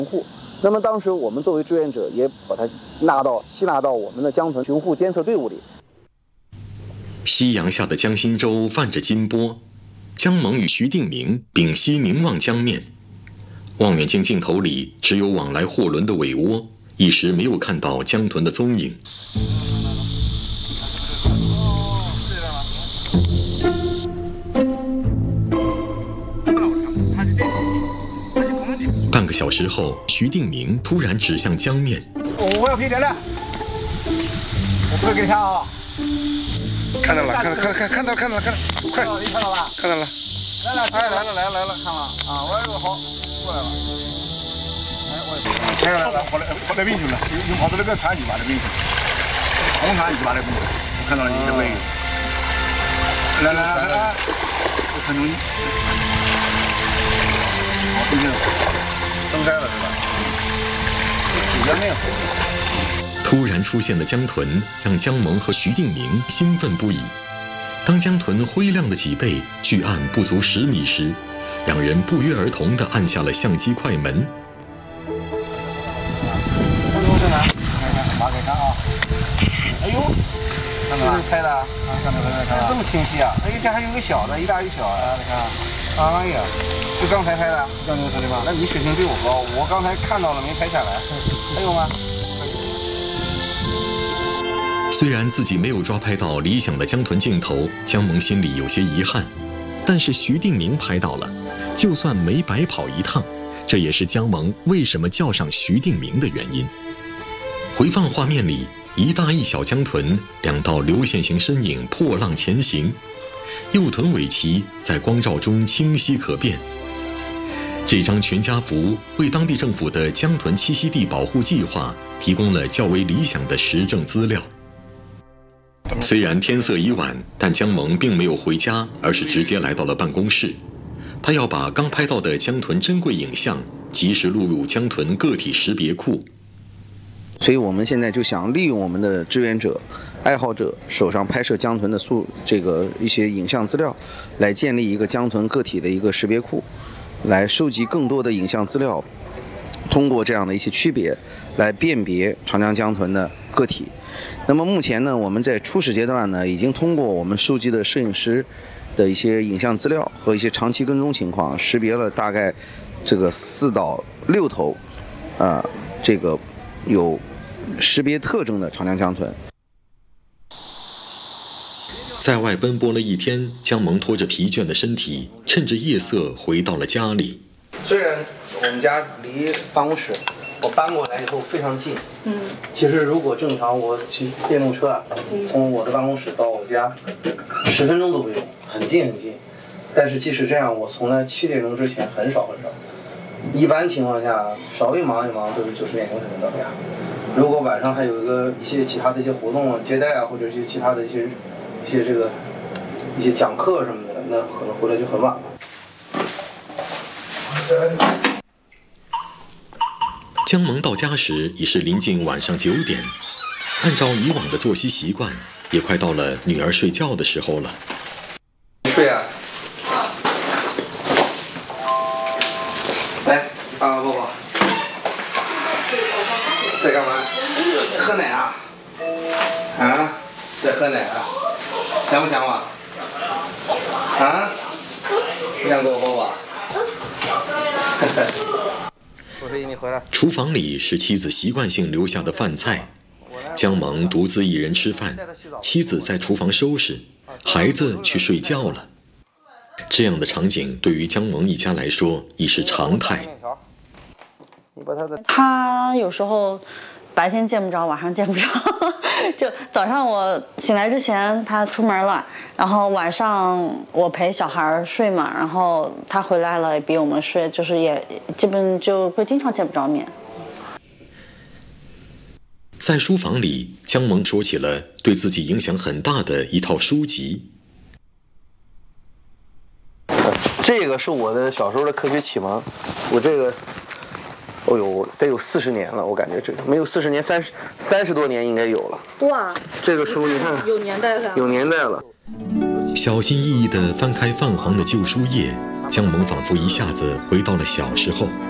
户。那么当时我们作为志愿者，也把它吸纳到我们的江豚巡护监测队伍里。 夕阳下的江心洲泛着金波，江萌与徐定明屏息凝望江面，望远镜镜头里只有往来货轮的尾涡，一时没有看到江豚的踪影。半个小时后，徐定明突然指向江面。 我要配点了，我不会给你看啊。 看到了，快！ 你看到了？看到了。 看到了。 来了，看了啊！我好过来了。哎，跑那边去了，又跑到那个船尾巴那边去，红船尾巴那边，我看到了你的背影。来，我看到你。好，对面分开了是吧？主江面。 突然出现的江豚让江萌和徐定明兴奋不已。当江豚灰亮的脊背距岸不足10米时，两人不约而同地按下了相机快门。 拿给看啊！哎呦，看到了，拍的啊，看到，这么清晰啊！哎，这还有个小的，一大一小啊，你看，哎呀，就刚才拍的，刚才拍的吗？那你水平比我高，我刚才看到了没拍下来，还有吗？ 虽然自己没有抓拍到理想的江豚镜头，江萌心里有些遗憾，但是徐定明拍到了，就算没白跑一趟，这也是江萌为什么叫上徐定明的原因。回放画面里，一大一小江豚2道流线型身影破浪前行，幼豚尾鳍在光照中清晰可辨。这张全家福为当地政府的江豚栖息地保护计划提供了较为理想的实证资料。虽然天色已晚，但江萌并没有回家，而是直接来到了办公室。他要把刚拍到的江豚珍贵影像及时录入江豚个体识别库。 所以我们现在就想利用我们的志愿者、爱好者手上拍摄江豚的一些影像资料，来建立一个江豚个体的一个识别库，来收集更多的影像资料，通过这样的一些区别来辨别长江江豚的个体。那么目前呢，我们在初始阶段呢，已经通过我们收集的摄影师的一些影像资料和一些长期跟踪情况，识别了大概这个4到6头，这个有识别特征的长江江豚。 在外奔波了一天，江萌拖着疲倦的身体，趁着夜色回到了家里。 虽然我们家离办公室我搬过来以后非常近，其实如果正常我骑电动车从我的办公室到我家10分钟都不用，很近。但是即使这样，我从来7点钟之前很少。一般情况下，稍微忙一忙都是9、10点钟才能到家。如果晚上还有一些其他的一些活动接待啊，或者一些其他的一些讲课什么的，那可能回来就很晚了。 江萌到家时已是临近晚上9点，按照以往的作息习惯，也快到了女儿睡觉的时候了。 睡啊！来，爸爸抱抱。在干嘛？在喝奶啊？啊？在喝奶啊？想不想我？啊？不想给我抱抱？你回来。 厨房里是妻子习惯性留下的饭菜，江萌独自一人吃饭，妻子在厨房收拾，孩子去睡觉了。这样的场景对于江萌一家来说已是常态。 他有时候白天见不着，晚上见不着就早上我醒来之前他出门了，然后晚上我陪小孩睡嘛，然后他回来了比我们睡，就是也基本就会经常见不着面。 在书房里，江萌说起了对自己影响很大的一套书籍。 这个是我的小时候的科学启蒙，我这个得有40年了，我感觉这个没有40年，30多年应该有了。 哇， 这个书你看有年代了， 有年代了。 小心翼翼地翻开泛黄的旧书页，江萌仿佛一下子回到了小时候。